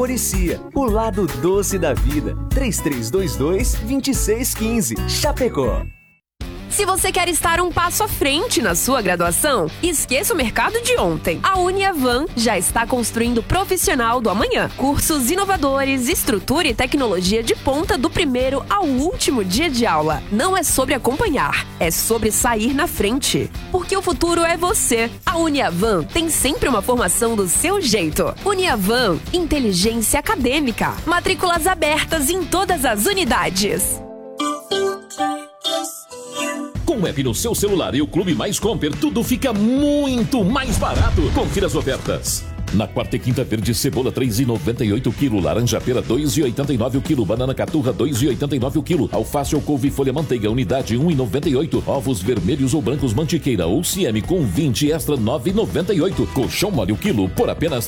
Muricia, o lado doce da vida. 3322-2615, Chapecó. Se você quer estar um passo à frente na sua graduação, esqueça o mercado de ontem. A Uniavan já está construindo o profissional do amanhã. Cursos inovadores, estrutura e tecnologia de ponta do primeiro ao último dia de aula. Não é sobre acompanhar, é sobre sair na frente. Porque o futuro é você. A Uniavan tem sempre uma formação do seu jeito. Uniavan, inteligência acadêmica. Matrículas abertas em todas as unidades. Com o app no seu celular e o Clube Mais Compre, tudo fica muito mais barato. Confira as ofertas. Na quarta e quinta verde, cebola 3,98 o quilo, laranja pera 2,89 o quilo, banana caturra 2,89 o quilo, alface ou couve folha manteiga unidade 1,98, ovos vermelhos ou brancos mantiqueira ou CM com 20 extra 9,98, colchão mole o quilo por apenas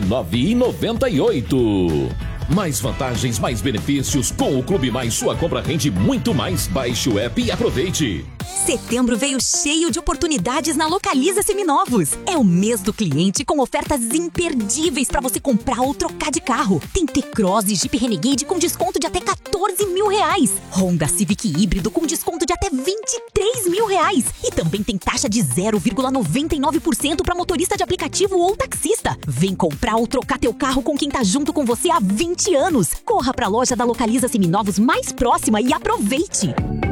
39,98. Mais vantagens, mais benefícios. Com o Clube Mais, sua compra rende muito mais. Baixe o app e aproveite. Setembro veio cheio de oportunidades na Localiza Seminovos. É o mês do cliente com ofertas imperdíveis para você comprar ou trocar de carro. Tem T-Cross e Jeep Renegade com desconto de até 14 mil reais. Honda Civic híbrido com desconto de até 23 mil reais. E também tem taxa de 0,99% para motorista de aplicativo ou taxista. Vem comprar ou trocar teu carro com quem tá junto com você há 20 anos. Corra pra loja da Localiza Seminovos mais próxima e aproveite.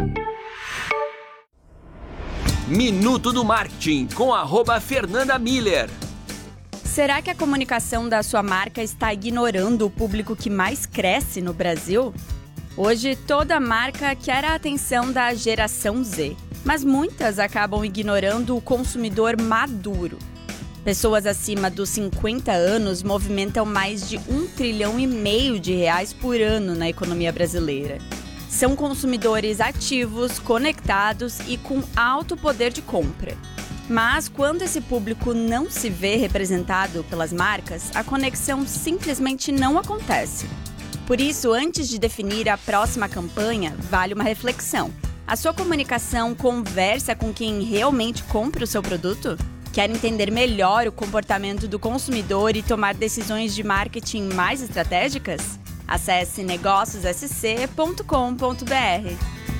Minuto do Marketing com @Fernanda Miller. Será que a comunicação da sua marca está ignorando o público que mais cresce no Brasil? Hoje, toda marca quer a atenção da geração Z, mas muitas acabam ignorando o consumidor maduro. Pessoas acima dos 50 anos movimentam mais de 1,5 trilhão de reais por ano na economia brasileira. São consumidores ativos, conectados e com alto poder de compra. Mas quando esse público não se vê representado pelas marcas, a conexão simplesmente não acontece. Por isso, antes de definir a próxima campanha, vale uma reflexão. A sua comunicação conversa com quem realmente compra o seu produto? Quer entender melhor o comportamento do consumidor e tomar decisões de marketing mais estratégicas? Acesse negóciossc.com.br.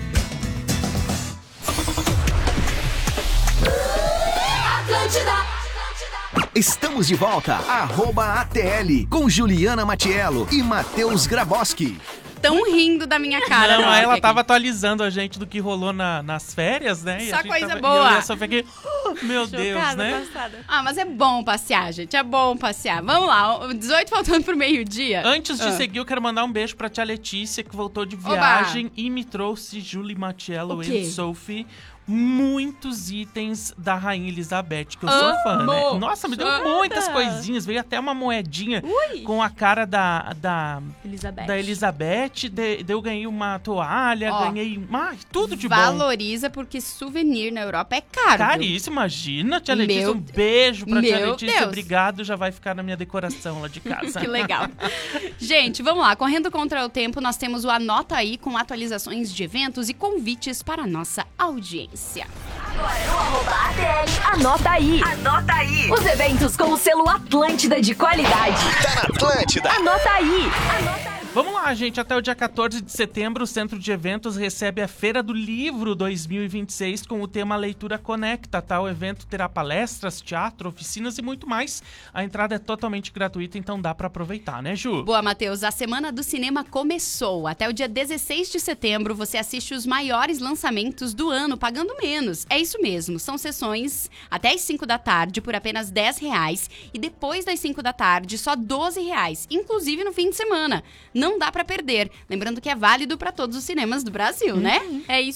Estamos de volta, @ATL, com Juliana Matiello e Matheus Graboski. Tão rindo da minha cara. Não, ela tava atualizando a gente do que rolou nas férias, né? Só e coisa tava, boa. E eu só fiquei, meu Deus, né? Passada. Ah, mas é bom passear, gente. É bom passear. Vamos lá, 18 faltando pro meio-dia. Antes de seguir, eu quero mandar um beijo pra tia Letícia, que voltou de viagem e me trouxe Julie Matiello e Sophie. Muitos itens da Rainha Elizabeth, que eu sou fã, né? Nossa, me deu muitas coisinhas. Veio até uma moedinha com a cara da Elizabeth. Eu ganhei uma toalha, ganhei tudo de bom. Valoriza, porque souvenir na Europa é caro. Caríssimo, imagina. Tia Letícia, um beijo pra tia Letícia. Deus. Obrigado, já vai ficar na minha decoração lá de casa. Que legal. Gente, vamos lá. Correndo contra o tempo, nós temos o Anota Aí com atualizações de eventos e convites para a nossa audiência. Agora no @ATL, anota aí. Anota aí. Os eventos com o selo Atlântida de qualidade. Tá na Atlântida. Anota aí. Anota aí. Vamos lá, gente. Até o dia 14 de setembro, o Centro de Eventos recebe a Feira do Livro 2026 com o tema Leitura Conecta, tá? O evento terá palestras, teatro, oficinas e muito mais. A entrada é totalmente gratuita, então dá pra aproveitar, né, Ju? Boa, Matheus. A Semana do Cinema começou. Até o dia 16 de setembro, você assiste os maiores lançamentos do ano, pagando menos. É isso mesmo. São sessões até as 5 da tarde por apenas R$10 e depois das 5 da tarde só R$12, inclusive no fim de semana. Não dá pra perder. Lembrando que é válido pra todos os cinemas do Brasil, né? É isso.